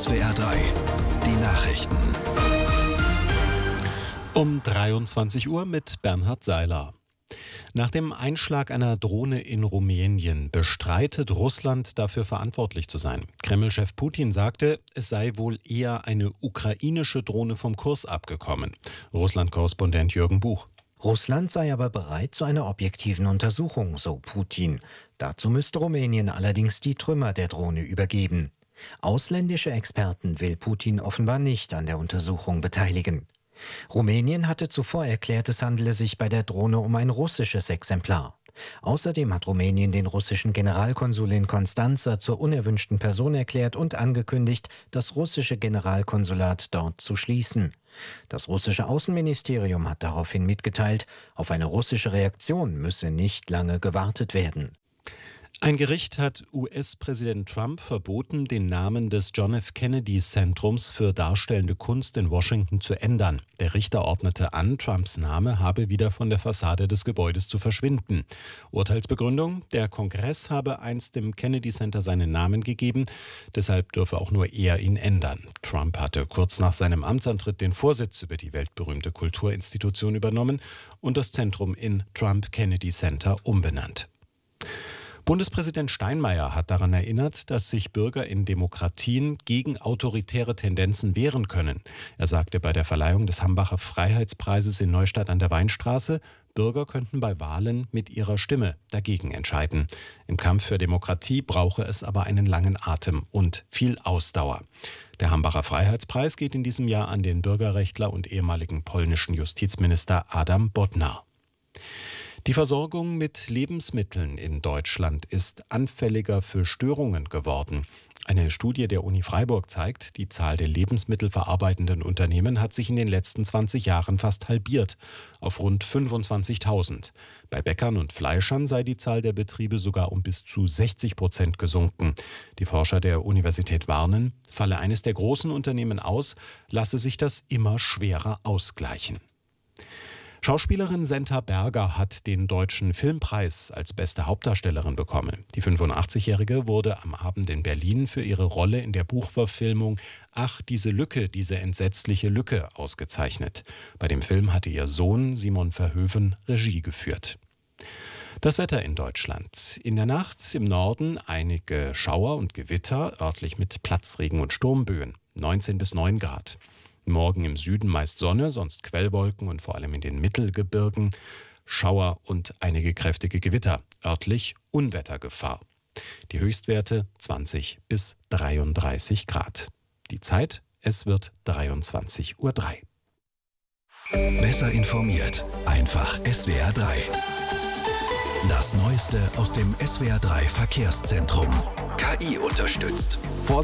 SWR 3, die Nachrichten. Um 23 Uhr mit Bernhard Seiler. Nach dem Einschlag einer Drohne in Rumänien bestreitet Russland, dafür verantwortlich zu sein. Kreml-Chef Putin sagte, es sei wohl eher eine ukrainische Drohne vom Kurs abgekommen. Russland-Korrespondent Jürgen Buch. Russland sei aber bereit zu einer objektiven Untersuchung, so Putin. Dazu müsste Rumänien allerdings die Trümmer der Drohne übergeben. Ausländische Experten will Putin offenbar nicht an der Untersuchung beteiligen. Rumänien hatte zuvor erklärt, es handele sich bei der Drohne um ein russisches Exemplar. Außerdem hat Rumänien den russischen Generalkonsul in Constanța zur unerwünschten Person erklärt und angekündigt, das russische Generalkonsulat dort zu schließen. Das russische Außenministerium hat daraufhin mitgeteilt, auf eine russische Reaktion müsse nicht lange gewartet werden. Ein Gericht hat US-Präsident Trump verboten, den Namen des John F. Kennedy-Zentrums für darstellende Kunst in Washington zu ändern. Der Richter ordnete an, Trumps Name habe wieder von der Fassade des Gebäudes zu verschwinden. Urteilsbegründung: Der Kongress habe einst dem Kennedy Center seinen Namen gegeben, deshalb dürfe auch nur er ihn ändern. Trump hatte kurz nach seinem Amtsantritt den Vorsitz über die weltberühmte Kulturinstitution übernommen und das Zentrum in Trump Kennedy Center umbenannt. Bundespräsident Steinmeier hat daran erinnert, dass sich Bürger in Demokratien gegen autoritäre Tendenzen wehren können. Er sagte bei der Verleihung des Hambacher Freiheitspreises in Neustadt an der Weinstraße, Bürger könnten bei Wahlen mit ihrer Stimme dagegen entscheiden. Im Kampf für Demokratie brauche es aber einen langen Atem und viel Ausdauer. Der Hambacher Freiheitspreis geht in diesem Jahr an den Bürgerrechtler und ehemaligen polnischen Justizminister Adam Bodnar. Die Versorgung mit Lebensmitteln in Deutschland ist anfälliger für Störungen geworden. Eine Studie der Uni Freiburg zeigt, die Zahl der lebensmittelverarbeitenden Unternehmen hat sich in den letzten 20 Jahren fast halbiert, auf rund 25.000. Bei Bäckern und Fleischern sei die Zahl der Betriebe sogar um bis zu 60% gesunken. Die Forscher der Universität warnen, falle eines der großen Unternehmen aus, lasse sich das immer schwerer ausgleichen. Schauspielerin Senta Berger hat den Deutschen Filmpreis als beste Hauptdarstellerin bekommen. Die 85-Jährige wurde am Abend in Berlin für ihre Rolle in der Buchverfilmung »Ach, diese Lücke, diese entsetzliche Lücke« ausgezeichnet. Bei dem Film hatte ihr Sohn Simon Verhoeven Regie geführt. Das Wetter in Deutschland. In der Nacht im Norden einige Schauer und Gewitter, örtlich mit Platzregen und Sturmböen. 19 bis 9 Grad. Morgen im Süden meist Sonne, sonst Quellwolken und vor allem in den Mittelgebirgen Schauer und einige kräftige Gewitter. Örtlich Unwettergefahr. Die Höchstwerte 20 bis 33 Grad. Die Zeit, es wird 23:03 Uhr. Besser informiert, einfach SWR 3. Das Neueste aus dem SWR 3 Verkehrszentrum. KI unterstützt.